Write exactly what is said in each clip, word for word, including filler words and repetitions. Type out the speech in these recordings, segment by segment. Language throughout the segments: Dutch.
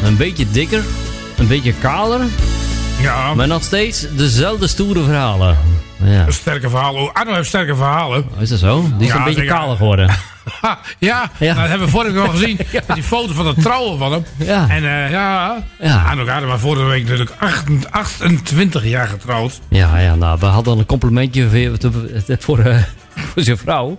Een beetje dikker, een beetje kaler. Ja. Maar nog steeds dezelfde stoere verhalen. Ja. Sterke verhalen. Oh, Arno heeft sterke verhalen. Is dat zo? Die is Ja, een beetje zeker. kaler geworden. ja, ja. Ja. Nou, dat hebben we vorige week al gezien. Ja. Met die foto van de trouwen van hem. Ja. En uh, ja, Ja. Arno Kader was vorige week natuurlijk achtentwintig jaar getrouwd. Ja, ja, nou, we hadden een complimentje voor, voor, uh, voor zijn vrouw.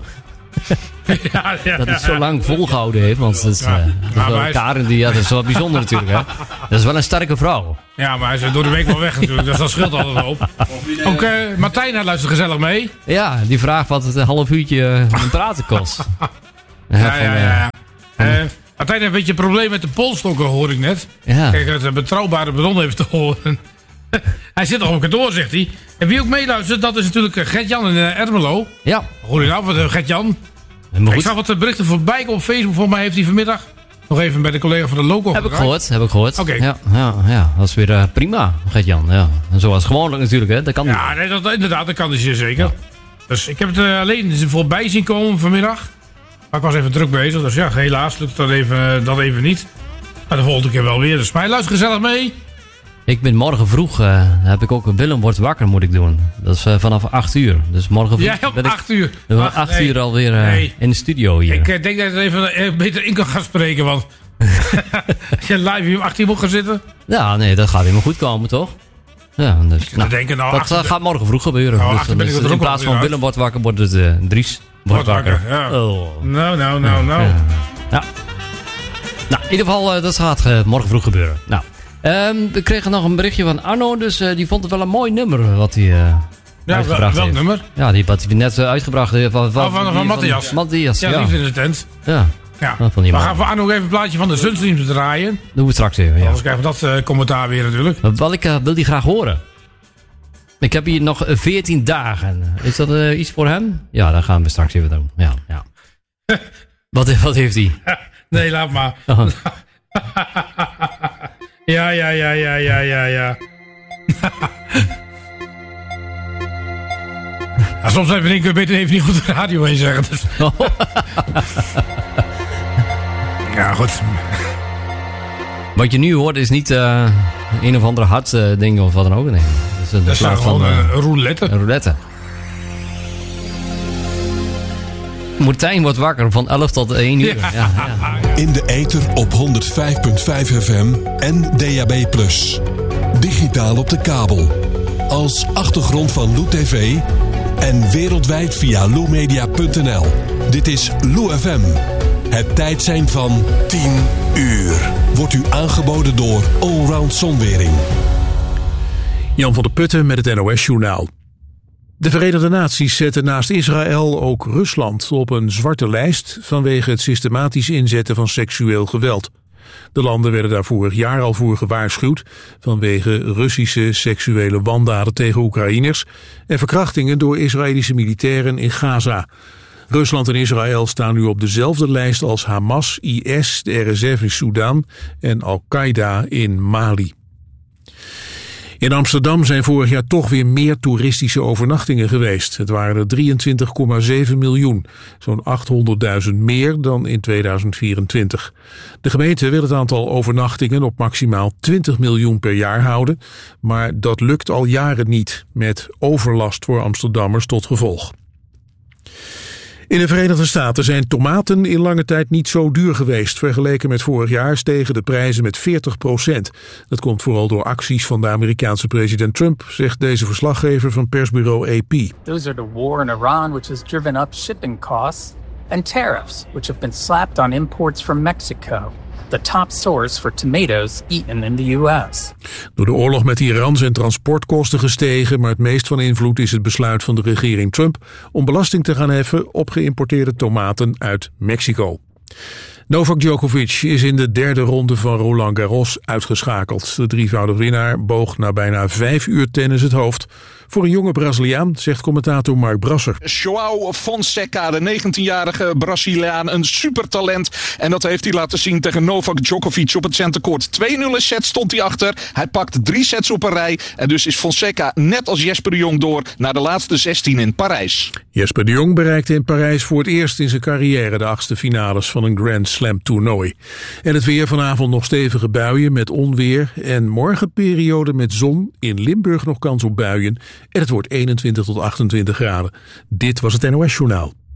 ja, ja, Dat hij ja, zo lang volgehouden heeft. Want dat is, uh, Ja. dat is Maar wel, hij is- Karen, die, ja, dat is wel bijzonder natuurlijk. Hè? Dat is wel een sterke vrouw. Ja, maar hij is door de week wel weg natuurlijk. Dus dat scheelt altijd op. Ook uh, Martijn hij luistert gezellig mee. Ja, die vraagt wat het een half uurtje uh, praten kost. Ja, Ja, van, ja, uh, ja. Uh, Martijn heeft een beetje een probleem met de polstokken, hoor ik net. ja. Kijk, uit een betrouwbare bron heeft te horen. Hij zit nog op kantoor, zegt hij. En wie ook meeluistert, dat is natuurlijk Gert-Jan in uh, Ermelo. Ja, Hoor je nou wat, uh, Gert-Jan? helemaal Ik goed. zag wat berichten voorbij komen op Facebook. Volgens mij heeft hij vanmiddag nog even bij de collega van de Loco Heb ik gedraaid. gehoord, heb ik gehoord. Oké. Ja, ja, ja, dat is weer uh, prima, Gert-Jan. Ja. En zoals gewoonlijk natuurlijk, hè. Dat kan Ja, nee, dat, inderdaad, dat kan dus zeer zeker. Dus ik heb het uh, alleen voorbij zien komen vanmiddag. Maar ik was even druk bezig, dus ja, helaas lukt dat even, dat even niet. Maar de volgende keer wel weer. Dus mij luister gezellig mee. Ik ben morgen vroeg, uh, heb ik ook een Willem wordt wakker moet ik doen. Dat is uh, vanaf acht uur. Dus morgen vroeg Jij om ben ik acht uur. ben om Wacht, acht nee. uur alweer uh, Nee. in de studio hier. Ik uh, denk dat ik er even uh, beter in kan gaan spreken, want als je live hier om acht uur moet gaan zitten. Ja, nee, dat gaat helemaal goed komen, toch? Ja, dus, Nou, denken, nou, dat achter- uh, gaat morgen vroeg gebeuren. Nou, dus, achter ben dus ik er in ook plaats alweer van uit. Willem wordt wakker, wordt het uh, Dries wordt Wordt wakker. wakker, ja. Oh. Nou, nou, nou, nou. Ja. Ja. Nou, in ieder geval, uh, dat gaat uh, morgen vroeg gebeuren. Nou, um, we kregen nog een berichtje van Arno, dus uh, die vond het wel een mooi nummer wat hij uh, Ja, wel, uitgebracht welk heeft. nummer? Ja, die wat hij net uh, uitgebracht heeft. Van, van, Oh, van- van Matthias. Matthias, Ja, ja. liefde in de tent. Ja, Ja. dat vond hij We mooi. gaan voor Arno even een plaatje van de Sunstream draaien. Doen we straks even, ja. Anders krijgen we dat uh, commentaar weer natuurlijk. Maar Wel, ik uh, wil die graag horen. Ik heb hier nog uh, veertien dagen. Is dat uh, iets voor hem? Ja, dat gaan we straks even doen. Ja, ja. wat, wat heeft hij? Nee, laat maar. Oh. Ja, ja, ja, ja, ja, ja, ja. Ja, soms even denk ik, beter even niet goed de radio heen zeggen. Dus. Ja, goed. Wat je nu hoort is niet uh, een of andere hard uh, ding of wat dan ook. Nee. Dus, uh, Dat is plaats gewoon van, uh, een roulette. een roulette. Martijn wordt wakker van elf tot één uur. Ja. Ja, ja. In de ether op honderd vijf komma vijf F M en D A B plus. Digitaal op de kabel. Als achtergrond van Lou T V en wereldwijd via lou media punt n l. Dit is Lou F M. Het tijdsein van tien uur. Wordt u aangeboden door Allround Zonwering. Jan van der Putten met het N O S-journaal. De Verenigde Naties zetten naast Israël ook Rusland op een zwarte lijst vanwege het systematisch inzetten van seksueel geweld. De landen werden daar vorig jaar al voor gewaarschuwd vanwege Russische seksuele wandaden tegen Oekraïners en verkrachtingen door Israëlische militairen in Gaza. Rusland en Israël staan nu op dezelfde lijst als Hamas, I S, de R S F in Sudan en Al-Qaeda in Mali. In Amsterdam zijn vorig jaar toch weer meer toeristische overnachtingen geweest. Het waren er drieëntwintig komma zeven miljoen, zo'n achthonderdduizend meer dan in tweeduizend vierentwintig. De gemeente wil het aantal overnachtingen op maximaal twintig miljoen per jaar houden, maar dat lukt al jaren niet, met overlast voor Amsterdammers tot gevolg. In de Verenigde Staten zijn tomaten in lange tijd niet zo duur geweest. Vergeleken met vorig jaar stegen de prijzen met veertig procent. Dat komt vooral door acties van de Amerikaanse president Trump, zegt deze verslaggever van persbureau A P. Those are the war in Iran, which has driven up shipping costs, and tariffs, which have been slapped on imports from Mexico, the top source for tomatoes eaten in the U S. Door de oorlog met Iran zijn transportkosten gestegen, maar het meest van invloed is het besluit van de regering Trump om belasting te gaan heffen op geïmporteerde tomaten uit Mexico. Novak Djokovic is in de derde ronde van Roland Garros uitgeschakeld. De drievoudig winnaar boog na bijna vijf uur tennis het hoofd Voor een jonge Braziliaan, zegt commentator Mark Brasser. João Fonseca, de negentienjarige Braziliaan, een supertalent. En dat heeft hij laten zien tegen Novak Djokovic op het centercourt. twee nul in set stond hij achter. Hij pakt drie sets op een rij. En dus is Fonseca net als Jesper de Jong door naar de laatste zestien in Parijs. Jesper de Jong bereikte in Parijs voor het eerst in zijn carrière de achtste finales van een Grand Slam toernooi. En het weer vanavond nog stevige buien met onweer en morgen periode met zon. In Limburg nog kans op buien en het wordt eenentwintig tot achtentwintig graden. Dit was het N O S Journaal.